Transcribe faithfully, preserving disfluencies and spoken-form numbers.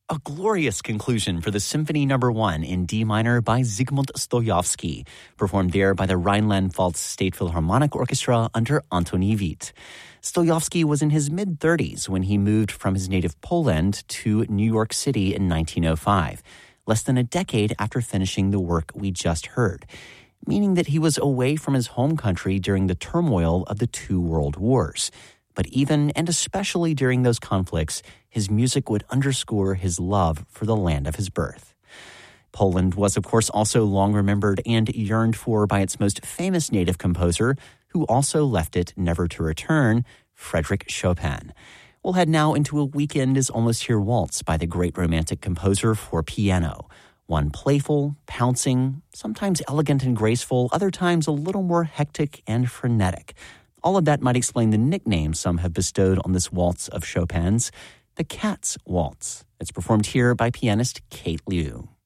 A glorious conclusion for the Symphony Number One in D minor by Zygmunt Stojowski, performed there by the Rhineland-Pfalz State Philharmonic Orchestra under Antoni Witt. Stojowski was in his mid-thirties when he moved from his native Poland to New York City in nineteen oh five, less than a decade after finishing the work we just heard, meaning that he was away from his home country during the turmoil of the two world wars. But even and especially during those conflicts, his music would underscore his love for the land of his birth. Poland was, of course, also long remembered and yearned for by its most famous native composer, who also left it never to return, Frédéric Chopin. We'll head now into A Weekend Is Almost Here waltz by the great Romantic composer for piano. One playful, pouncing, sometimes elegant and graceful, other times a little more hectic and frenetic. All of that might explain the nickname some have bestowed on this waltz of Chopin's, the Cat's Waltz. It's performed here by pianist Kate Liu.